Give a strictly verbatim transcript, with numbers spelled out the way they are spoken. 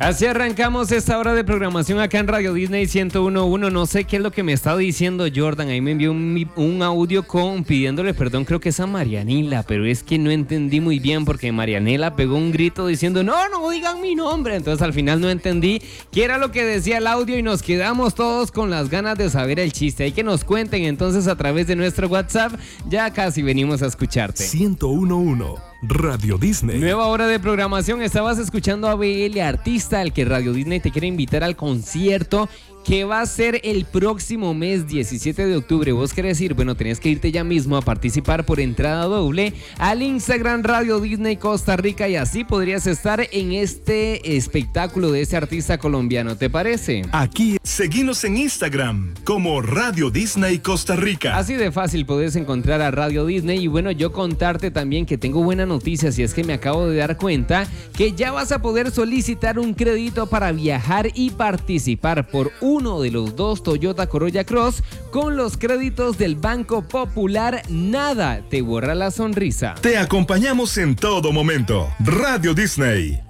Así arrancamos esta hora de programación acá en Radio Disney ciento uno punto uno. No sé qué es lo que me está diciendo Jordan. Ahí me envió un, un audio con pidiéndole perdón, creo que es a Marianela, pero es que no entendí muy bien porque Marianela pegó un grito diciendo no, no digan mi nombre. Entonces al final no entendí qué era lo que decía el audio y nos quedamos todos con las ganas de saber el chiste. Hay que nos cuenten entonces a través de nuestro WhatsApp. Ya casi venimos a escucharte. ciento uno punto uno Radio Disney. Nueva hora de programación. Estabas escuchando a B L Artista, al que Radio Disney te quiere invitar al concierto que va a ser el próximo mes diecisiete de octubre. ¿Vos querés ir? Bueno, tenés que irte ya mismo a participar por entrada doble al Instagram Radio Disney Costa Rica y así podrías estar en este espectáculo de ese artista colombiano. ¿Te parece? Aquí, seguinos en Instagram como Radio Disney Costa Rica. Así de fácil podés encontrar a Radio Disney. Y bueno, yo contarte también que tengo buena noticia, si es que me acabo de dar cuenta que ya vas a poder solicitar un crédito para viajar y participar por un uno de los dos Toyota Corolla Cross con los créditos del Banco Popular. Nada te borra la sonrisa. Te acompañamos en todo momento. Radio Disney.